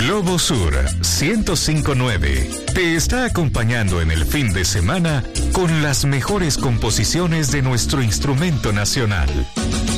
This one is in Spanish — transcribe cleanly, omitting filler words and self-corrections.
Globo Sur 105.9 te está acompañando en el fin de semana con las mejores composiciones de nuestro instrumento nacional.